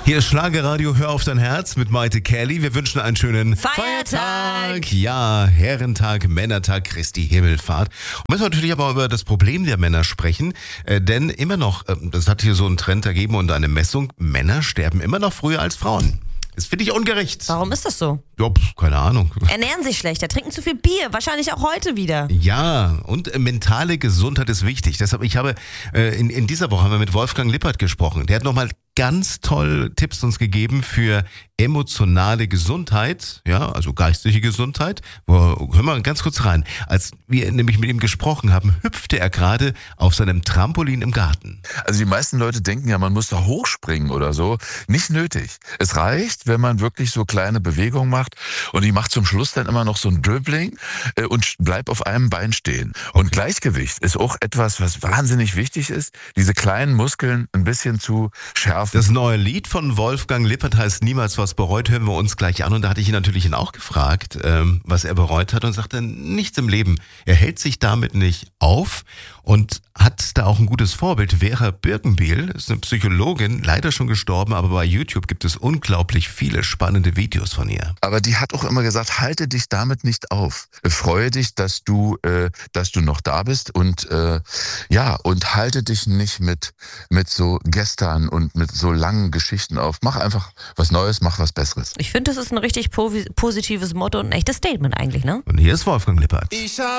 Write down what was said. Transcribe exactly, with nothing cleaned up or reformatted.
Hier ist Schlagerradio, hör auf dein Herz mit Maite Kelly. Wir wünschen einen schönen Feiertag. Feiertag. Ja, Herrentag, Männertag, Christi Himmelfahrt. Und müssen wir natürlich aber über das Problem der Männer sprechen. Äh, denn immer noch, äh, das hat hier so einen Trend ergeben und eine Messung, Männer sterben immer noch früher als Frauen. Das finde ich ungerecht. Warum ist das so? Ja, pf, keine Ahnung. Ernähren sich schlechter, trinken zu viel Bier, wahrscheinlich auch heute wieder. Ja, und äh, mentale Gesundheit ist wichtig. Deshalb, ich habe, äh, in, in dieser Woche haben wir mit Wolfgang Lippert gesprochen. Der hat nochmal ganz toll Tipps uns gegeben für emotionale Gesundheit, ja, also geistige Gesundheit. Wo, hör mal ganz kurz rein. Als wir nämlich mit ihm gesprochen haben, hüpfte er gerade auf seinem Trampolin im Garten. Also die meisten Leute denken ja, man muss da hochspringen oder so. Nicht nötig. Es reicht, wenn man wirklich so kleine Bewegungen macht und die macht zum Schluss dann immer noch so ein Dribbling äh, und bleibt auf einem Bein stehen. Und Gleichgewicht ist auch etwas, was wahnsinnig wichtig ist, diese kleinen Muskeln ein bisschen zu schärfen. Das neue Lied von Wolfgang Lippert heißt Niemals was bereut, hören wir uns gleich an. Und da hatte ich ihn natürlich ihn auch gefragt, ähm, was er bereut hat und sagte, nichts im Leben. Er hält sich damit nicht auf und hat da auch ein gutes Vorbild. Vera Birkenbiel ist eine Psychologin, leider schon gestorben, aber bei YouTube gibt es unglaublich viele spannende Videos von ihr. Aber die hat auch immer gesagt, halte dich damit nicht auf. Freue dich, dass du, äh, dass du noch da bist und äh, ja, und halte dich nicht mit, mit so gestern und mit so langen Geschichten auf. Mach einfach was Neues, mach was Besseres. Ich finde, das ist ein richtig po- positives Motto und ein echtes Statement eigentlich, ne? Und hier ist Wolfgang Lippert. Ich hab